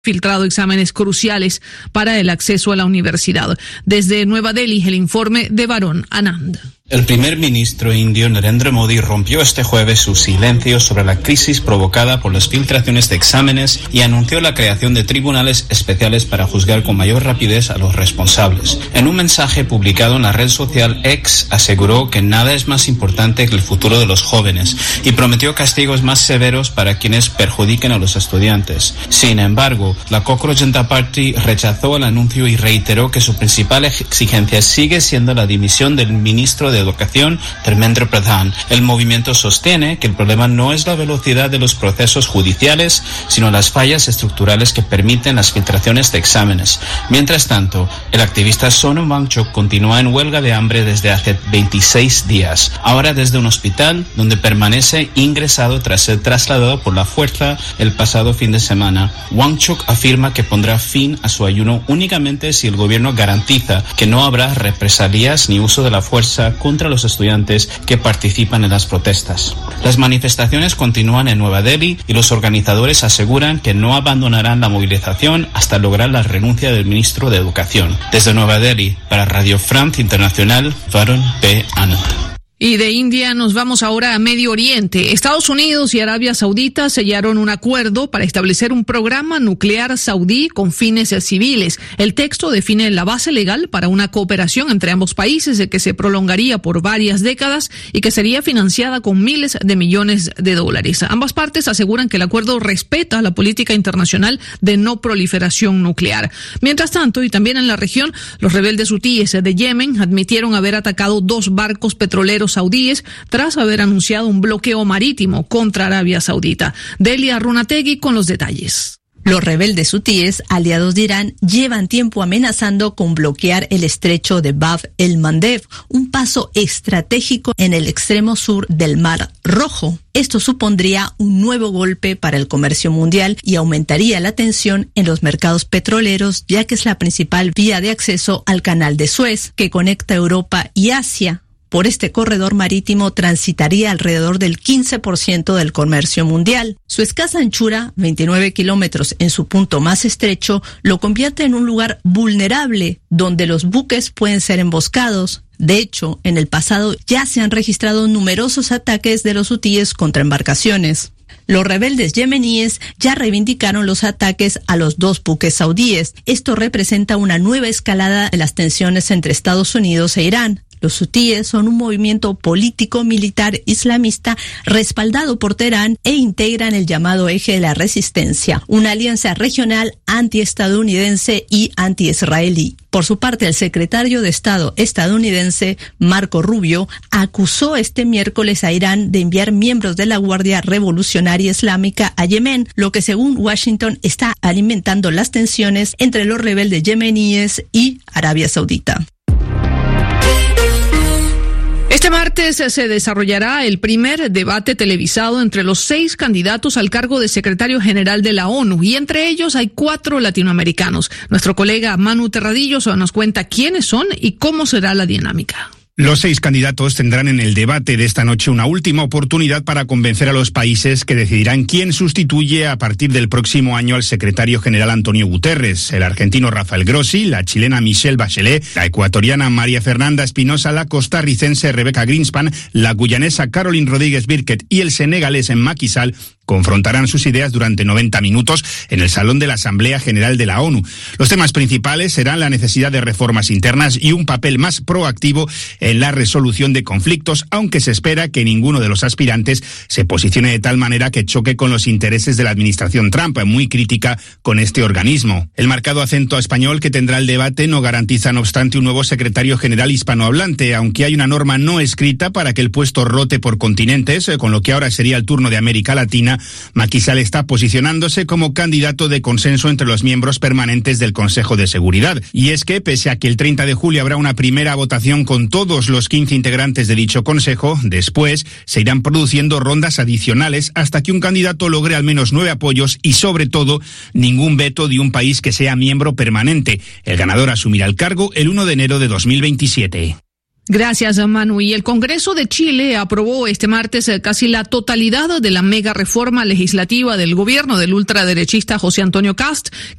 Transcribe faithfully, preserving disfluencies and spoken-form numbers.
filtrado exámenes cruciales para el acceso a la universidad. Desde Nueva Delhi, el informe de Varun Anand. El primer ministro indio Narendra Modi rompió este jueves su silencio sobre la crisis provocada por las filtraciones de exámenes y anunció la creación de tribunales especiales para juzgar con mayor rapidez a los responsables. En un mensaje publicado en la red social X, aseguró que nada es más importante que el futuro de los jóvenes y prometió castigos más severos para quienes perjudiquen a los estudiantes. Sin embargo, la Cockroach Janata Party rechazó el anuncio y reiteró que su principal exigencia sigue siendo la dimisión del ministro de Educación, Dharmendra Pradhan. El movimiento sostiene que el problema no es la velocidad de los procesos judiciales, sino las fallas estructurales que permiten las filtraciones de exámenes. Mientras tanto, el activista Sonam Wangchuk continúa en huelga de hambre desde hace veintiséis días, ahora desde un hospital donde permanece ingresado tras ser trasladado por la fuerza el pasado fin de semana. Wangchuk afirma que pondrá fin a su ayuno únicamente si el gobierno garantiza que no habrá represalias ni uso de la fuerza contra los estudiantes que participan en las protestas. Las manifestaciones continúan en Nueva Delhi y los organizadores aseguran que no abandonarán la movilización hasta lograr la renuncia del ministro de Educación. Desde Nueva Delhi, para Radio France Internacional, Varun P. Anand. Y de India nos vamos ahora a Medio Oriente. Estados Unidos y Arabia Saudita sellaron un acuerdo para establecer un programa nuclear saudí con fines civiles. El texto define la base legal para una cooperación entre ambos países que se prolongaría por varias décadas y que sería financiada con miles de millones de dólares. Ambas partes aseguran que el acuerdo respeta la política internacional de no proliferación nuclear. Mientras tanto, y también en la región, los rebeldes hutíes de Yemen admitieron haber atacado dos barcos petroleros saudíes tras haber anunciado un bloqueo marítimo contra Arabia Saudita. Delia Runategui con los detalles. Los rebeldes hutíes, aliados de Irán, llevan tiempo amenazando con bloquear el estrecho de Bab el-Mandeb, un paso estratégico en el extremo sur del Mar Rojo. Esto supondría un nuevo golpe para el comercio mundial y aumentaría la tensión en los mercados petroleros, ya que es la principal vía de acceso al Canal de Suez, que conecta Europa y Asia. Por este corredor marítimo transitaría alrededor del quince por ciento del comercio mundial. Su escasa anchura, veintinueve kilómetros en su punto más estrecho, lo convierte en un lugar vulnerable donde los buques pueden ser emboscados. De hecho, en el pasado ya se han registrado numerosos ataques de los hutíes contra embarcaciones. Los rebeldes yemeníes ya reivindicaron los ataques a los dos buques saudíes. Esto representa una nueva escalada de las tensiones entre Estados Unidos e Irán. Los hutíes son un movimiento político-militar islamista respaldado por Teherán e integran el llamado Eje de la Resistencia, una alianza regional antiestadounidense y anti-israelí. Por su parte, el secretario de Estado estadounidense, Marco Rubio, acusó este miércoles a Irán de enviar miembros de la Guardia Revolucionaria Islámica a Yemen, lo que según Washington está alimentando las tensiones entre los rebeldes yemeníes y Arabia Saudita. Este martes se desarrollará el primer debate televisado entre los seis candidatos al cargo de secretario general de la ONU y entre ellos hay cuatro latinoamericanos. Nuestro colega Manu Terradillos nos cuenta quiénes son y cómo será la dinámica. Los seis candidatos tendrán en el debate de esta noche una última oportunidad para convencer a los países que decidirán quién sustituye a partir del próximo año al secretario general Antonio Guterres. El argentino Rafael Grossi, la chilena Michelle Bachelet, la ecuatoriana María Fernanda Espinosa, la costarricense Rebecca Greenspan, la guyanesa Caroline Rodríguez Birkett y el senegalés Macky Sall confrontarán sus ideas durante noventa minutos en el Salón de la Asamblea General de la ONU. Los temas principales serán la necesidad de reformas internas y un papel más proactivo en la resolución de conflictos, aunque se espera que ninguno de los aspirantes se posicione de tal manera que choque con los intereses de la administración Trump, muy crítica con este organismo. El marcado acento español que tendrá el debate no garantiza, no obstante, un nuevo secretario general hispanohablante, aunque hay una norma no escrita para que el puesto rote por continentes, con lo que ahora sería el turno de América Latina. Macky Sall está posicionándose como candidato de consenso entre los miembros permanentes del Consejo de Seguridad. Y es que, pese a que el treinta de julio habrá una primera votación con todos los quince integrantes de dicho Consejo, después se irán produciendo rondas adicionales hasta que un candidato logre al menos nueve apoyos y, sobre todo, ningún veto de un país que sea miembro permanente. El ganador asumirá el cargo el uno de enero de dos mil veintisiete. Gracias, Manu. Y el Congreso de Chile aprobó este martes casi la totalidad de la mega reforma legislativa del gobierno del ultraderechista José Antonio Kast,